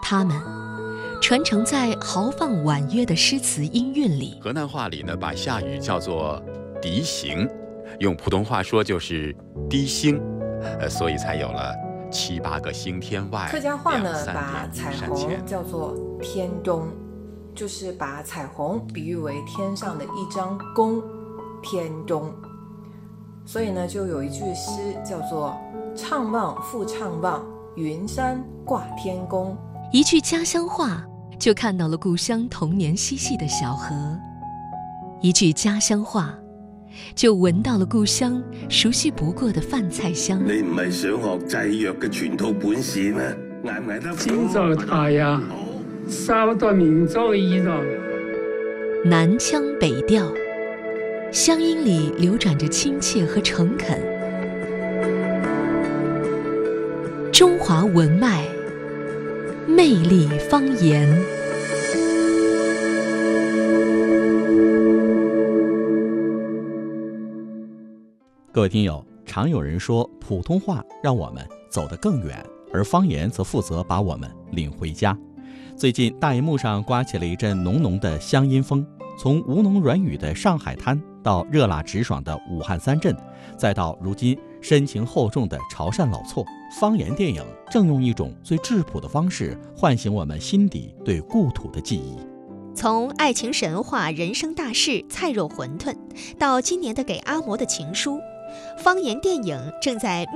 它们传承在豪放婉约的诗词音韵里。 河南话里呢，把下雨叫做笛行，用普通话说就是滴星，所以才有了7、8个星天外。 客家话呢， 2、3 把点彩虹山前叫做天钟，就是把彩虹比喻为天上的一张弓，天钟。所以呢，就有一句诗叫做怅望复怅望，云山挂天宫。 一句家乡话，就看到了故乡童年嬉戏的小河；一句家乡话，就聞到了故鄉熟悉不過的飯菜香。 你唔係想學製藥嘅全套本事咩？捱唔捱得？ 今朝太陽，燒到明朝衣裳。 南腔北調，鄉音裡流轉着親切和誠懇。中華文脈，魅力方言。 各位听友，常有人说普通话让我们走得更远，而方言则负责把我们领回家。最近大银幕上刮起了一阵浓浓的乡音风，从吴侬软语的上海滩到热辣直爽的武汉三镇，再到如今深情厚重的潮汕老厝，方言电影正用一种最质朴的方式唤醒我们心底对故土的记忆。 从爱情神话、人生大事、菜肉馄饨，到今年的给阿嬷的情书，方言电影正在